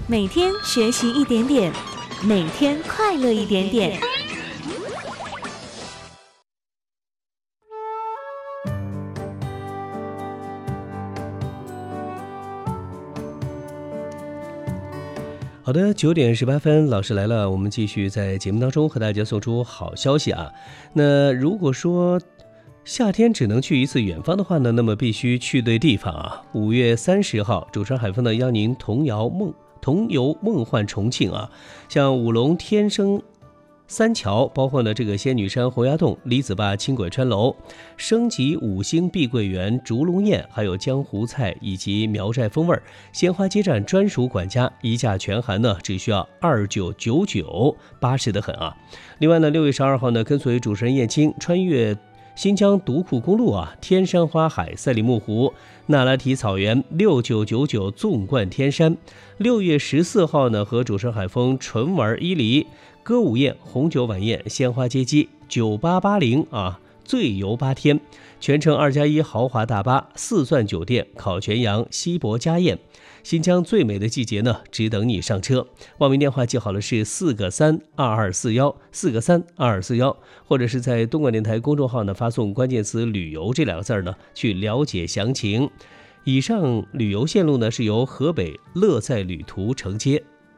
每天学习一点点，每天快乐一点点。 好的，9:18，老师来了，我们继续在节目当中和大家送出好消息啊。那如果说夏天只能去一次远方的话呢，那么必须去对地方啊。5月30号，主持人海峰呢邀您同游梦幻重庆啊，像五龙天生三桥，包括呢这个仙女山洪崖洞、李子坝轻轨川楼、升级5星碧桂园竹龙宴，还有江湖菜以及苗寨风味，鲜花街站专属管家，一价全含呢只需要2999，巴适得很啊。另外呢6月12号呢，跟随主持人燕青穿越新疆独库公路啊，天山花海、赛里木湖、那拉提草原，6999纵贯天山。6月14号呢，和主持人海峰纯玩伊犁，歌舞宴、红酒晚宴、鲜花接机，9880啊，醉游8天，全程2+1豪华大巴，4钻酒店，烤全羊，西博家宴。新疆最美的季节呢，只等你上车。报名电话记好了是4个32241，4个32241，或者是在东莞电台公众号呢发送关键词旅游这2个字呢去了解详情。以上旅游线路呢是由河北乐在旅途承接。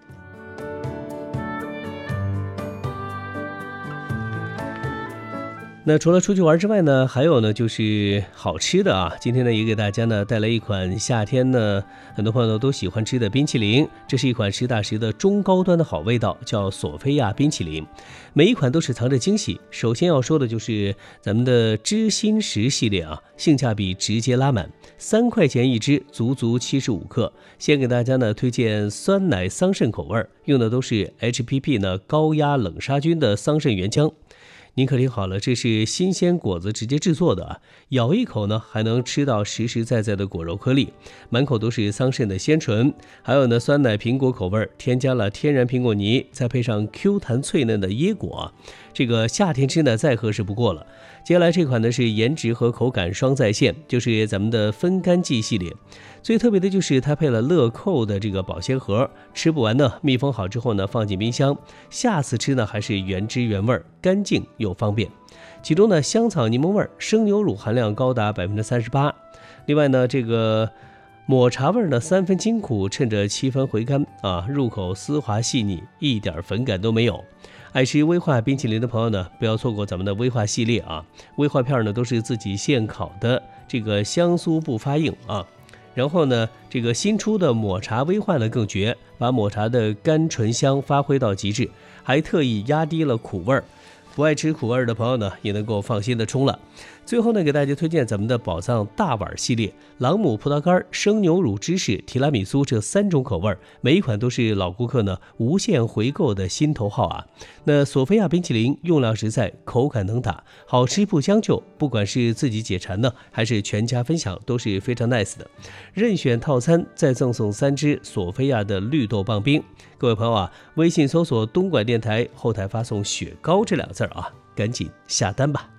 那除了出去玩之外呢，还有呢就是好吃的啊。今天呢也给大家呢带来一款夏天呢很多朋友都喜欢吃的冰淇淋，这是一款实打实的中高端的好味道，叫索菲亚冰淇淋。每一款都是藏着惊喜。首先要说的就是咱们的知心食系列啊，性价比直接拉满，3块钱一支，足足75克。先给大家呢推荐酸奶桑葚口味，用的都是 HPP 呢高压冷杀菌的桑葚原浆。您可听好了，这是新鲜果子直接制作的啊，咬一口呢还能吃到实实在在的果肉颗粒，满口都是桑葚的鲜醇。还有呢酸奶苹果口味，添加了天然苹果泥，再配上 Q 弹脆嫩的椰果，这个夏天吃呢再合适不过了。接下来这款呢是颜值和口感双在线，就是咱们的分干剂系列。最特别的就是它配了乐扣的这个保鲜盒，吃不完呢密封好之后呢放进冰箱，下次吃呢还是原汁原味，干净又方便。其中呢香草柠檬味，生牛乳含量高达 38%。 另外呢这个抹茶味呢3分清苦，趁着7分回甘啊，入口丝滑细腻，一点粉感都没有。爱吃威化冰淇淋的朋友呢，不要错过咱们的威化系列啊。威化片呢都是自己现烤的，这个香酥不发硬啊。然后呢这个新出的抹茶威化呢更绝，把抹茶的甘醇香发挥到极致，还特意压低了苦味，不爱吃苦味的朋友呢也能够放心的冲了。最后呢给大家推荐咱们的宝藏大碗系列，朗姆葡萄干、生牛乳芝士、提拉米苏这3种口味，每一款都是老顾客呢无限回购的心头好啊。那索菲亚冰淇淋用料实在，口感能打，好吃不将就，不管是自己解馋呢还是全家分享都是非常 nice 的。任选套餐再赠送3支索菲亚的绿豆棒冰。各位朋友啊，微信搜索东莞电台，后台发送雪糕这2个字啊，赶紧下单吧。